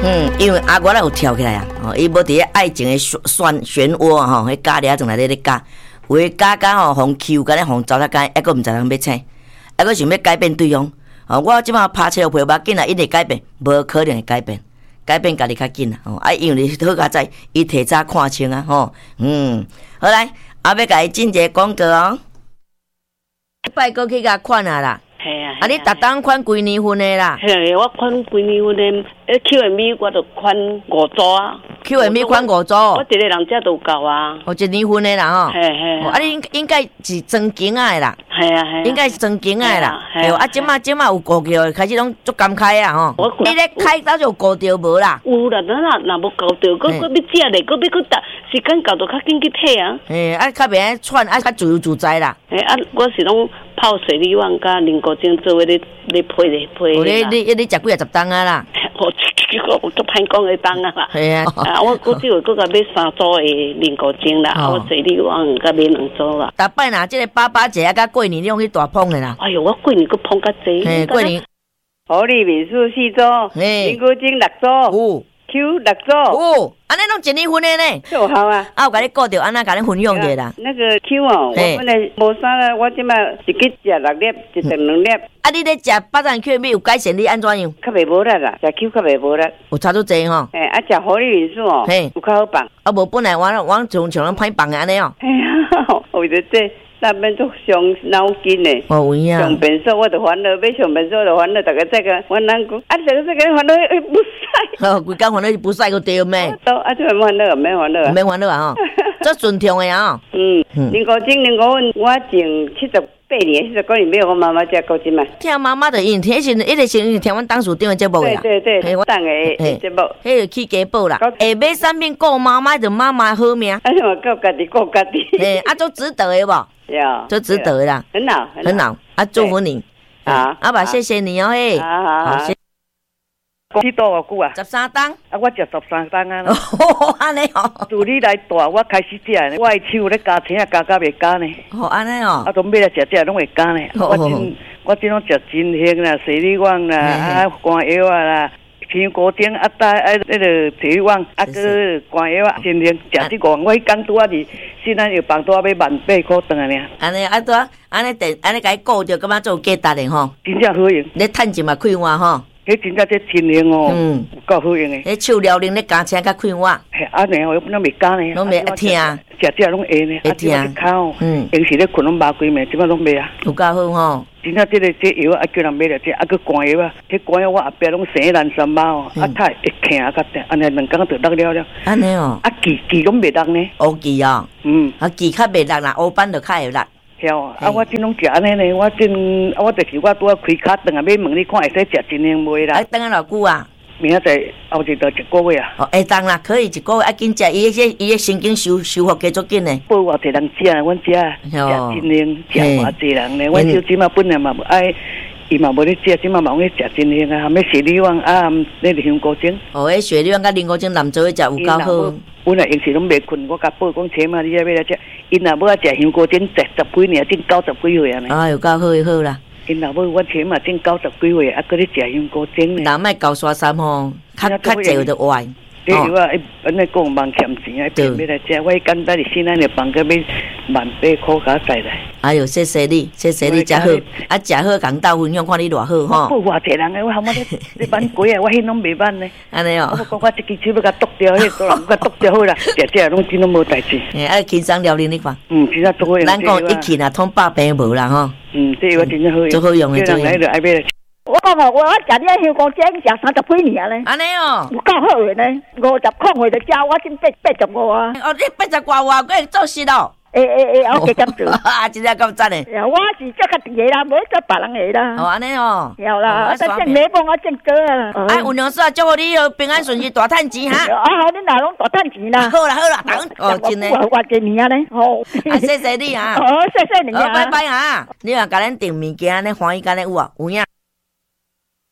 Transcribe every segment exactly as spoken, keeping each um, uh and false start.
嗯，因为阿我咧有跳起来啊，哦，伊无伫咧爱情的漩漩涡吼，迄咖喱啊，仲来咧咧加，有诶加加吼，互 Q， 甲咧互糟蹋干，抑个毋知人要请，抑个想要改变对方。哦，我即马拍车票吧，紧啊，一定改变，无可能会改变，改变家己较紧啊。哦，啊，因为你好佳在，伊提早看清啊，吼，嗯，好来，后要甲伊进一个广告哦，拜过去甲款啊啦。 系啊， 啊！你逐当款几年份的啦？ 系我款几年份的，诶 Q and M 我就款五组啊。 Q and M 款五组。 我一个人遮都有够啊。 哦，一年份的啦吼。 嘿嘿。 啊，你应应该是装景仔的啦。 系啊系。 应该是装景仔的啦。 系啊，即马即马有顾着，开始拢足敢开啊吼。你咧开早就顾着无啦？ 有啦，咱若若无顾着，佫佫要食咧，佫要佫搭时间到，就较紧去退啊。 嘿，啊，较袂爱喘，啊，较自由自在啦。 嘿，啊，我是拢泡水利网甲林国精做咧咧配咧配。 哦，你你你食几啊十档啊啦？ 我我都歹讲的档啊啦。 系啊。 啊，我我只有佫甲买三组的林国精啦，我水利网甲买两组啦。 逐摆若即个爸爸节啊，甲过年你用去大捧的啦。 哎哟，我过年佫捧较济。 嘿，过年。 好利民宿四组，林国精六组。Q 六组哦，安尼拢一年份的呢， 就好啊。 啊，有甲你顾着，安那甲你分享者啦。 那个 Q 哦，我本来无啥啦，我即马一个食六粒，一顿两粒。 啊，你咧食八珍 Q 有改善你安怎样？ 较袂无力啦，食 Q 较袂无力。 有差足济吼。 诶，啊，食好利民宿哦，有较好放。 啊，无本来我我像像咱歹放的安尼哦。 哎呀，为着这。上班都伤脑筋的， 哦有影。 上便所我就烦恼，要上便所就烦恼，大家再个我难讲，啊，这个这个烦恼不使。 哦，规工烦恼不使个对咩？ 都啊，这烦恼免烦恼啊， 免烦恼啊吼，做顺畅的啊。 嗯，零五整零五分，我前七十八年、七十九年买我妈妈家高金嘛。 听妈妈的因，听是一直是听阮当属顶的节目啦。 对对对，我当个节目， 迄个去家宝啦。下买产品顾妈妈就妈妈好命。 啊，什么顾家己顾家己？ 诶，啊，做值得的无？ 有， 就值得啦， 很好， 很好啊！祝福你， 好， 阿爸，谢谢你哦，嘿， 好好好， 谢。 你多偌久啊？ 十三档， 啊，我食十三档啊。 哦，安尼哦。 自你来大，我开始食呢，我的手咧加青啊，加加袂加呢。 哦，安尼哦。 啊，都买来食食拢会加呢。我真我真拢食真香啦，水利网啦，啊，肝药啊啦。香菇丁啊，带啊，那个水网啊，个肝药啊，真灵，食这个我迄工拄啊是，现在又房拄啊要万八块顿啊呢。 安尼啊，拄啊，安尼电，安尼甲伊顾着，感觉做价值的吼。 真正好用。 你趁钱嘛开换吼。 迄真正这真灵哦，嗯，够好用的。 迄手撩灵咧加车甲开换。 嘿，啊呢，我拢袂加呢。 拢袂一听。 食食拢会呢， 会听。 口，嗯，平时咧困拢麻规暝，即摆拢袂啊。 有够好吼。 真正这个这药啊，叫人买了这，啊个肝药啊，这肝药我后壁拢生烂三包哦，啊太会疼啊，甲定，安尼两工就落了了。 安尼哦。 啊记记拢袂落呢。 乌记哦。嗯。啊记较袂落啦，乌斑就较会落。 晓啊！啊，我真拢食安尼呢，我真啊，我就是我拄啊开卡顿啊，要问你看会使食真灵袂啦？ 啊，等下偌久啊？ 明仔载后一到一个月啊。 哦，会当啦，可以一个月啊，紧食，伊迄伊迄神经修修复加足紧呢。 报偌济人食，阮食食真灵，食偌济人呢。阮小姊嘛本来嘛爱，伊嘛无咧食，即嘛嘛咧食真灵啊，含咩雪里旺啊，那个香菇精。 哦，迄雪里旺甲林菇精南做伙食有够好。 阮若用时拢袂困，我甲报讲车嘛，你要要来食。因若要食香菇精，十十几年，正九十几岁啊呢。 啊，有够好好啦。 因若要我车嘛，正九十几岁，啊，搁咧食香菇精呢。 若莫高刷衫吼，较较济有得歪。 你如果安尼讲忙欠钱啊，变要来食，我简单的现在就放个要万八块加载来。 哎呦，谢谢你，谢谢你，食好，啊，食好共斗分享，看你偌好吼。 我偌济人诶，我喊我咧咧挽鬼啊，我迄拢袂挽呢。 安尼哦。 我讲我一支手要甲剁掉，迄个人甲剁掉好啦，食食拢真拢无代志。 诶，啊，轻松聊恁你看。 嗯，真正做好用。 咱讲一气若通百病无啦吼。 嗯，这个真正好用。 做好用诶，做用。 我讲哦，我我食你香菇精食三十几年咧。 安尼哦， 有够好诶呢，五十块回就食，我真八八十五啊。 哦，你八十外外，佫会做事咯。 诶诶诶，我加减做。 啊，真正够赞诶。 我是做家己诶啦，无做别人诶啦。 哦，安尼哦。 有啦，啊，正美帮我正哥啊。 哎，有娘说祝福你哦，平安顺利，大趁钱哈。 啊，好，你哪拢大趁钱啦？ 好啦好啦，等哦，真诶。 我几年啊咧？好。 啊，谢谢你啊。 好，谢谢你啊。 拜拜啊！你若甲咱订物件，安尼欢喜干咧有啊？有影。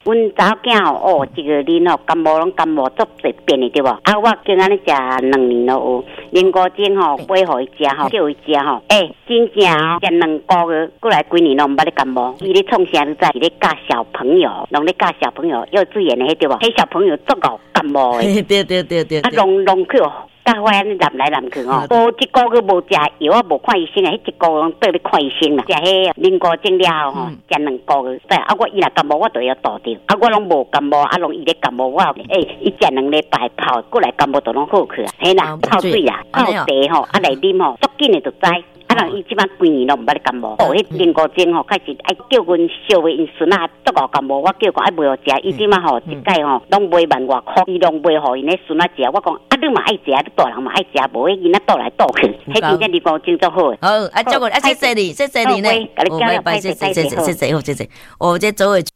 阮查某囝吼，哦，这个恁吼感冒拢感冒足侪变的对无？啊，我经安尼食两年咯有，林国精吼买互伊食吼，叫伊食吼，诶，真正哦，食两个月，过来几年拢毋捌咧感冒。伊咧创啥？你知？伊咧教小朋友，拢咧教小朋友幼稚园的迄对无？迄小朋友足够感冒的。 对对对对。 啊，弄弄去哦。甲我安尼南来南去吼，无一个月无食药，我无看医生啊，迄一个月倒咧看医生啦。食迄林果精了吼，食两个月，对啊，我伊若感冒，我就要倒掉。啊，我拢无感冒，啊，拢伊咧感冒，我诶，伊食两礼拜泡，过来感冒就拢好去啊。嘿啦，泡水啦，泡茶吼，啊来啉吼，足紧诶就知。啊，人伊即摆几年拢毋捌咧感冒，哦，迄林果精吼，开始爱叫阮小妹因孙啊，足够感冒，我叫讲爱买互食，伊即摆吼一届吼，拢买万外箍，伊拢买互因咧孙啊食，我讲啊，你嘛爱食，你大人嘛爱食，无迄囡仔倒来倒去，迄真正林果精足好诶。 好，啊，照顾，啊，谢谢你，谢谢你呢， 哦，拜拜，谢谢，谢谢， 谢谢，好，谢谢，哦，这做诶。